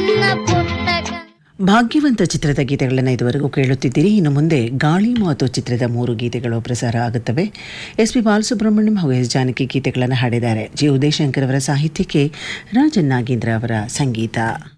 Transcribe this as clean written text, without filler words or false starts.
ಭಾಗ್ಯವಂತ ಚಿತ್ರದ ಗೀತೆಗಳನ್ನು ಇದುವರೆಗೂ ಕೇಳುತ್ತಿದ್ದೀರಿ. ಇನ್ನು ಮುಂದೆ ಗಾಳಿ ಮಾತು ಚಿತ್ರದ 3 ಗೀತೆಗಳು ಪ್ರಸಾರ ಆಗುತ್ತವೆ. ಎಸ್.ಪಿ. ಬಾಲಸುಬ್ರಹ್ಮಣ್ಯಂ ಹಾಗೂ ಎಸ್. ಜಾನಕಿ ಗೀತೆಗಳನ್ನು ಹಾಡಿದ್ದಾರೆ. ಜಿ. ಉದಯಶಂಕರ್ ಅವರ ಸಾಹಿತ್ಯಕ್ಕೆ ರಾಜನ್ ನಾಗೇಂದ್ರ ಅವರ ಸಂಗೀತ.